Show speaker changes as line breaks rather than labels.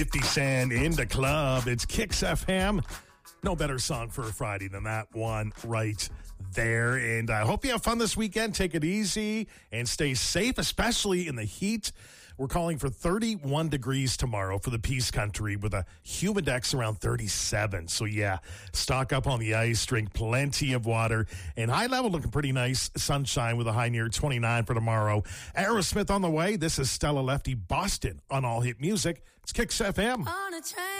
50 Cent in the club. It's Kicks FM. No better song for a Friday than that one right there. And I hope you have fun this weekend. Take it easy and stay safe, especially in the heat. We're calling for 31 degrees tomorrow for the Peace Country with a humidex around 37. So, yeah, stock up on the ice, drink plenty of water, and high level looking pretty nice. Sunshine with a high near 29 for tomorrow. Aerosmith on the way. This is Stella Lefty Boston on All Hit Music. It's Kicks FM.
On a train.